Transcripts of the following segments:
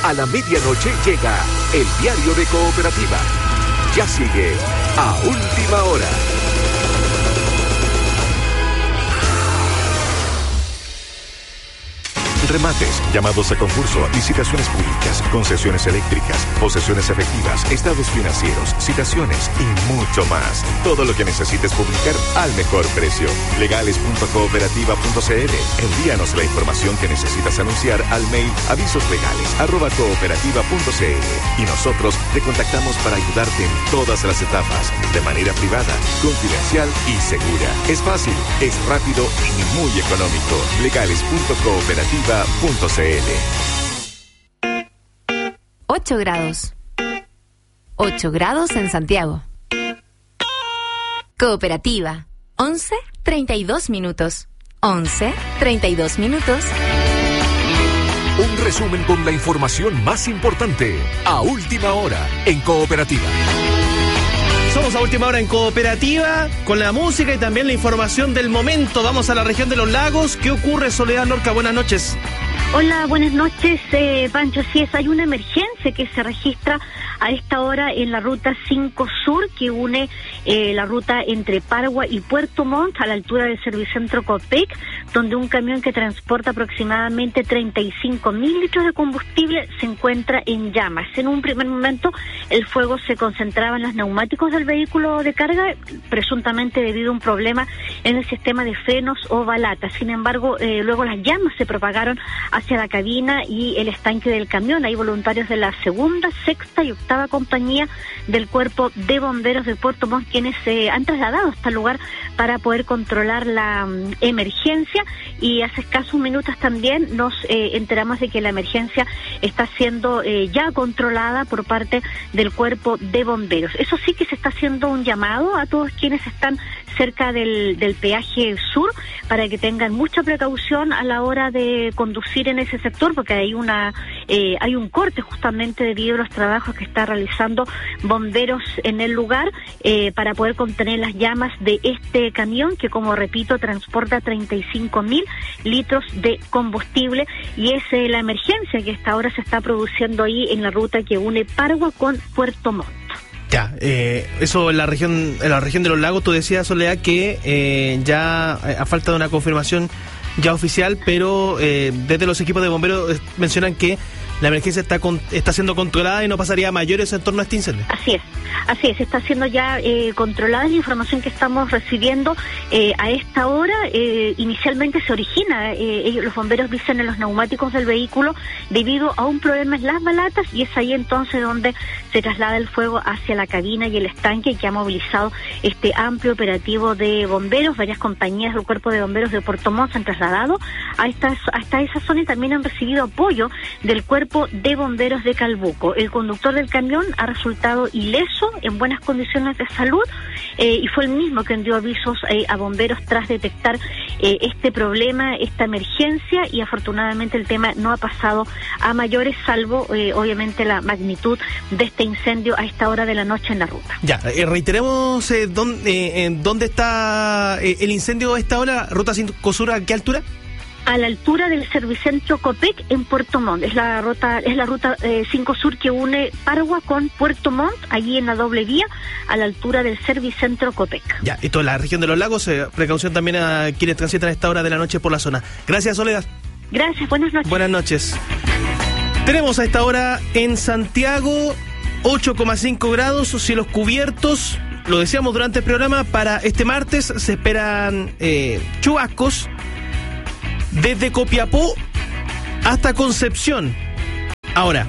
A la medianoche llega el diario de Cooperativa. Ya sigue a última hora. Remates, llamados a concurso, licitaciones públicas, concesiones eléctricas, posesiones efectivas, estados financieros, citaciones y mucho más. Todo lo que necesites publicar al mejor precio. Legales.cooperativa.cl. Envíanos la información que necesitas anunciar al mail avisoslegales@cooperativa.cl y nosotros te contactamos para ayudarte en todas las etapas, de manera privada, confidencial y segura. Es fácil, es rápido y muy económico. Legales.cooperativa.cl. 8 grados. 8 grados en Santiago. Cooperativa. 11:32 minutos. 11:32 minutos. Un resumen con la información más importante. A última hora en Cooperativa. Somos a última hora en Cooperativa, con la música y también la información del momento. Vamos a la región de los lagos. ¿Qué ocurre, Soledad Lorca? Buenas noches. Hola, buenas noches, Pancho. Así es, hay una emergencia que se registra a esta hora en la ruta 5 Sur, que une la ruta entre Pargua y Puerto Montt, a la altura del Servicentro Copec, donde un camión que transporta aproximadamente 35.000 litros de combustible se encuentra en llamas. En un primer momento, el fuego se concentraba en los neumáticos del vehículo de carga, presuntamente debido a un problema en el sistema de frenos o balata. Sin embargo, luego las llamas se propagaron hacia la cabina y el estanque del camión. Hay voluntarios de la segunda, sexta y octava compañía del Cuerpo de Bomberos de Puerto Montt quienes se han trasladado hasta el lugar para poder controlar la emergencia, y hace escasos minutos también nos enteramos de que la emergencia está siendo ya controlada por parte del Cuerpo de Bomberos. Eso sí, que se está haciendo un llamado a todos quienes están cerca del peaje sur para que tengan mucha precaución a la hora de conducir en ese sector, porque hay un corte justamente debido a los trabajos que está realizando bomberos en el lugar para poder contener las llamas de este camión que, como repito, transporta 35.000 litros de combustible, y es la emergencia que hasta ahora se está produciendo ahí en la ruta que une Pargua con Puerto Montt. Ya, eso en la región de los lagos. Tú decías, Soledad, que ya a falta de una confirmación ya oficial, pero desde los equipos de bomberos mencionan que la emergencia está siendo controlada y no pasaría a mayores en torno a este incendio. Así es, está siendo ya controlada. La información que estamos recibiendo a esta hora. Inicialmente se origina, los bomberos dicen, en los neumáticos del vehículo debido a un problema en las balatas, y es ahí entonces donde se traslada el fuego hacia la cabina y el estanque, que ha movilizado este amplio operativo de bomberos. Varias compañías del Cuerpo de Bomberos de Puerto Montt se han trasladado hasta esa zona y también han recibido apoyo del Cuerpo de Bomberos de Calbuco. El conductor del camión ha resultado ileso, en buenas condiciones de salud, y fue el mismo quien dio avisos a bomberos tras detectar este problema, esta emergencia, y afortunadamente el tema no ha pasado a mayores, salvo obviamente la magnitud de este incendio a esta hora de la noche en la ruta. Ya, reiteremos dónde está el incendio a esta hora, ruta 5 Sur, ¿a qué altura? A la altura del Servicentro Copec en Puerto Montt. Es la ruta 5 Sur que une Pargua con Puerto Montt, allí en la doble vía, a la altura del Servicentro Copec. Ya, y toda la región de los lagos, precaución también a quienes transitan a esta hora de la noche por la zona. Gracias, Soledad. Gracias, buenas noches. Buenas noches. Tenemos a esta hora en Santiago 8,5 grados, cielos cubiertos. Lo decíamos durante el programa, para este martes se esperan chubascos desde Copiapó hasta Concepción. Ahora,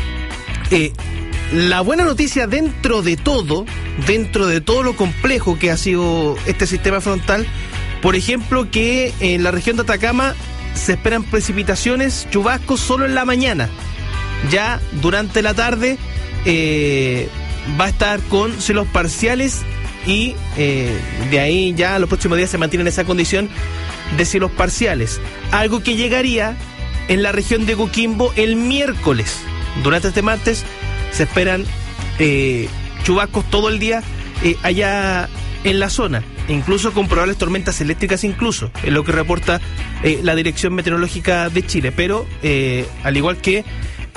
la buena noticia dentro de todo lo complejo que ha sido este sistema frontal, por ejemplo, que en la región de Atacama se esperan precipitaciones, chubascos solo en la mañana. Ya durante la tarde va a estar con cielos parciales y de ahí ya los próximos días se mantiene en esa condición de cielos parciales, algo que llegaría en la región de Coquimbo el miércoles. Durante este martes se esperan chubascos todo el día allá en la zona, incluso con probables tormentas eléctricas, incluso es lo que reporta la Dirección Meteorológica de Chile. Pero al igual que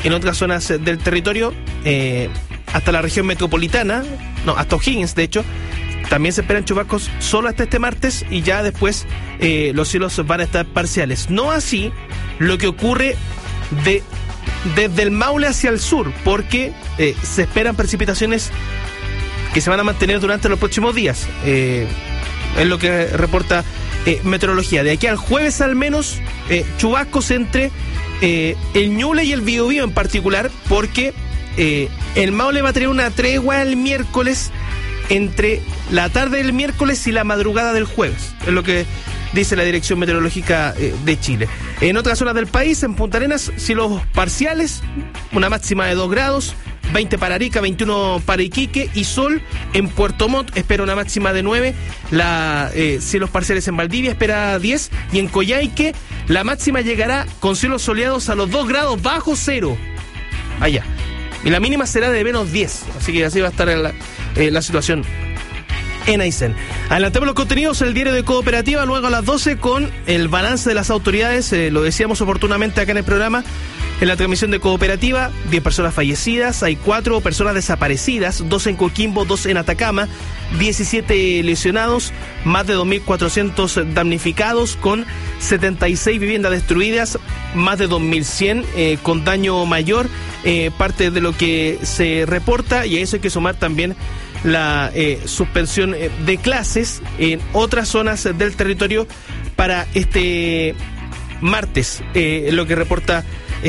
en otras zonas del territorio, hasta la región metropolitana, hasta O'Higgins, de hecho, también se esperan chubascos solo hasta este martes y ya después los cielos van a estar parciales. No así lo que ocurre desde el Maule hacia el sur, porque se esperan precipitaciones que se van a mantener durante los próximos días. Es lo que reporta meteorología. De aquí al jueves al menos, chubascos entre el Ñuble y el Biobío en particular, porque el Maule va a tener una tregua el miércoles, entre la tarde del miércoles y la madrugada del jueves. Es lo que dice la Dirección Meteorológica de Chile. En otras zonas del país, en Punta Arenas, cielos parciales, una máxima de 2 grados, 20 para Arica, 21 para Iquique y sol. En Puerto Montt espera una máxima de 9, cielos parciales en Valdivia espera 10 y en Coyhaique la máxima llegará con cielos soleados a los 2 grados bajo cero allá. Y la mínima será de menos 10, así que así va a estar la situación en Aysén. Adelantemos los contenidos, el diario de Cooperativa, luego a las 12 con el balance de las autoridades, lo decíamos oportunamente acá en el programa, en la transmisión de Cooperativa, 10 personas fallecidas, hay 4 personas desaparecidas, 2 en Coquimbo, 2 en Atacama, 17 lesionados, más de 2.400 damnificados, con 76 viviendas destruidas, más de 2.100 con daño mayor, parte de lo que se reporta, y a eso hay que sumar también la suspensión de clases en otras zonas del territorio para martes, lo que reporta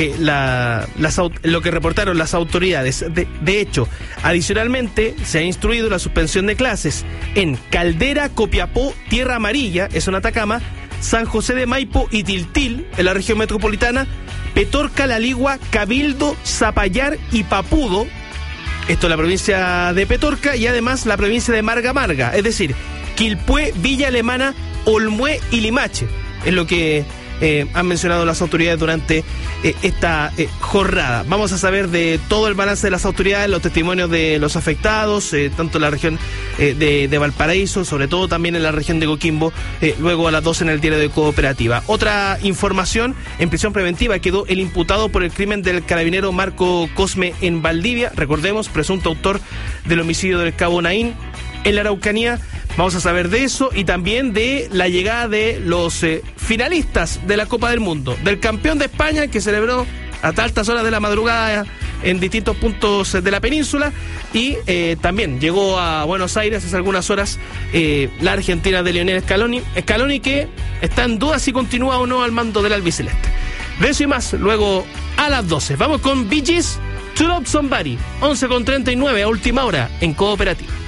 lo que reportaron las autoridades. De hecho, adicionalmente se ha instruido la suspensión de clases en Caldera, Copiapó, Tierra Amarilla, es en Atacama, San José de Maipo y Tiltil, en la región metropolitana, Petorca, La Ligua, Cabildo, Zapallar y Papudo, esto es la provincia de Petorca, y además la provincia de Marga Marga, es decir, Quilpué, Villa Alemana, Olmué y Limache, es lo que han mencionado las autoridades durante esta jornada. Vamos a saber de todo el balance de las autoridades, los testimonios de los afectados, tanto en la región de Valparaíso, sobre todo también en la región de Coquimbo, luego a las 12 en el diario de Cooperativa. Otra información, en prisión preventiva quedó el imputado por el crimen del carabinero Marco Cosme en Valdivia, recordemos, presunto autor del homicidio del Cabo Naín en la Araucanía. Vamos a saber de eso y también de la llegada de los finalistas de la Copa del Mundo, del campeón de España que celebró hasta altas horas de la madrugada en distintos puntos de la península, y también llegó a Buenos Aires hace algunas horas la Argentina de Lionel Scaloni, que está en duda si continúa o no al mando del albiceleste. De eso y más luego a las 12. Vamos con Bee Gees, To Love Somebody, 11:39 a última hora en Cooperativa.